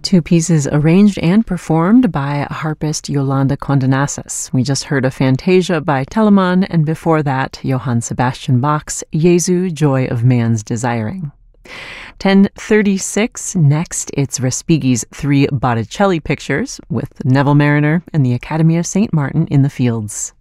Two pieces arranged and performed by harpist Yolanda Condenasas. We just heard a Fantasia by Telemann, and before that, Johann Sebastian Bach's Jesu, Joy of Man's Desiring. 10:36. Next, it's Respighi's three Botticelli pictures with Neville Marriner and the Academy of St. Martin in the Fields.